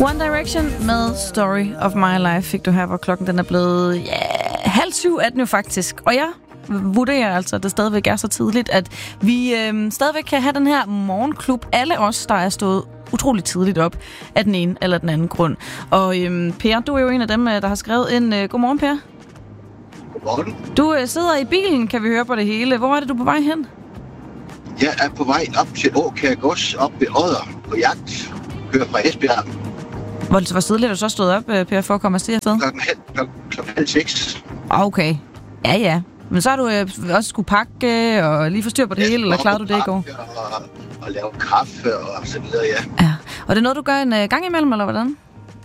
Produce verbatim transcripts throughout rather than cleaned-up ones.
One Direction med Story of My Life fik du her, hvor klokken den er blevet ja, halv syv er den jo faktisk. Og jeg vurderer altså, at det stadigvæk er så tidligt, at vi øh, stadigvæk kan have den her morgenklub. Alle os, der er stået utroligt tidligt op af den ene eller den anden grund. Og øh, Per, du er jo en af dem, der har skrevet en øh, godmorgen, Per. Godmorgen. Du øh, sidder i bilen, kan vi høre på det hele. Hvor er det, du er på vej hen? Jeg er på vej op til Åkær Gods, op ved Odder på jagt. Kører fra Esbjerg. Hvor, hvor tidligt er du så stået op, Per, for at komme afsted? Klokken halv, klokken, klokken halv seks. Okay. Ja, ja. Men så har du øh, også skulle pakke og lige få styr på det jeg hele, eller klarede du det i går? Og, og lave kaffe og så videre, ja. Ja. Og det er noget, du gør en øh, gang imellem, eller hvordan?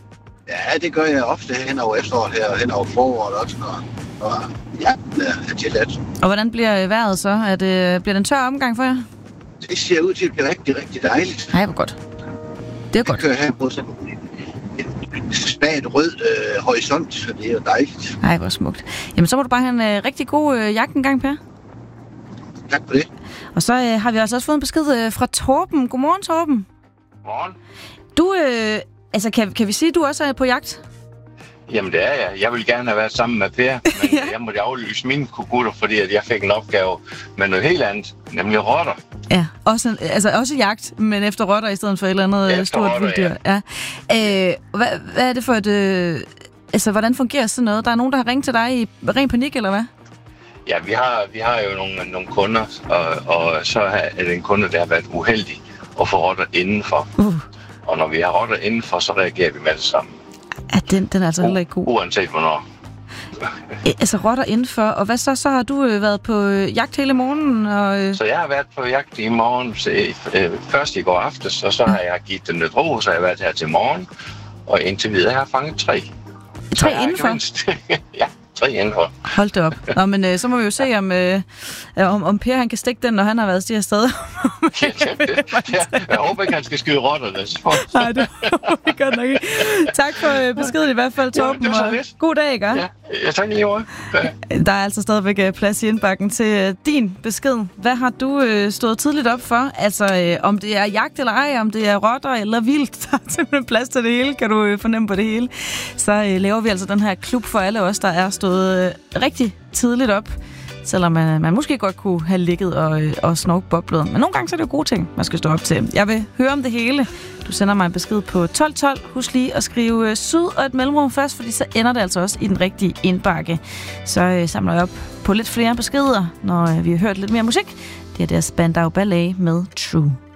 Ja, det gør jeg ofte hen over efteråret her, og hen over foråret også, når, når jagten er tilladt. Og hvordan bliver vejret så? Er det, bliver det en tør omgang for jer? Det ser ud til at blive rigtig, rigtig dejligt. Nej, hvor godt. Det er godt. Jeg kører her på sådan en spagt rød øh, horisont, så det er jo dejligt. Nej, hvor smukt. Jamen, så må du bare have en øh, rigtig god øh, jagt en gang, Per. Tak for det. Og så øh, har vi altså også fået en besked øh, fra Torben. Godmorgen, Torben. Godmorgen. Du, øh, altså, kan, kan vi sige, at du også er på jagt? Jamen, det er jeg. Jeg vil gerne have været sammen med Per, men Ja. jeg måtte aflyse mine kukutter, fordi at jeg fik en opgave med noget helt andet, nemlig rotter. Ja, også, en, altså også jagt, men efter rotter i stedet for et eller andet Efter stort rotter, vilddyr. Ja. Ja. Øh, hvad, hvad er det for et... Øh, altså, hvordan fungerer sådan noget? Der er nogen, der har ringet til dig i ren panik, eller hvad? Ja, vi har, vi har jo nogle, nogle kunder, og, og så er det en kunde, der har været uheldig at få rotter indenfor. Uh. Og når vi har rotter indenfor, så reagerer vi med det samme. Ja, den, den er altså heller ikke god. Uanset hvornår. Æ, altså rotter indenfor, og hvad så? Så har du øh, været på øh, jagt hele morgenen, og... Øh... Så jeg har været på jagt i morgen, så, øh, først i går aftes, og så har jeg givet den et ro, så har jeg været her til morgen, og indtil videre har jeg fanget tre. Tre indenfor? Ja, tre indenfor. Hold det op. Nå, men øh, så må vi jo se, om, øh, om, om Per han kan stikke den, når han har været stiger afsted. ja, det, ja, jeg håber ikke, han skal skyde rotterne. Nej, det håber vi godt nok ikke. Tak for øh, beskeden i hvert fald, Torben. Ja, det var så lidt. God dag, ikke? Ja, jeg tager lige over. Ja. Der er altså stadigvæk øh, plads i indbakken til øh, din besked. Hvad har du øh, stået tidligt op for? Altså, øh, om det er jagt eller ej, om det er rotter eller vildt. Der er simpelthen plads til det hele, kan du øh, fornemme på det hele. Så øh, laver vi altså den her klub for alle os, der er stået øh, rigtig tidligt op. Selvom man, man måske godt kunne have ligget og, øh, og snorkboblet. Men nogle gange så er det jo gode ting, man skal stå op til. Jeg vil høre om det hele. Du sender mig en besked på tolv tolv. Husk lige at skrive øh, syd og et mellemrum først, fordi så ender det altså også i den rigtige indbakke. Så øh, samler jeg op på lidt flere beskeder, når øh, vi har hørt lidt mere musik. Det er deres Spandau Ballet med True.